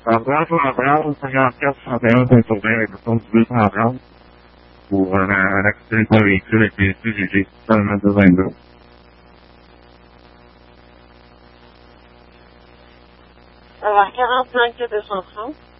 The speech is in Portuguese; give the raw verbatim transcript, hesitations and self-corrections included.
Agora o Abel, já quer saber muito bem, então diz o Abel, o Ana que tem para ir, que ele disse, disse, está me dizendo. Olá, quero um plano de devolução.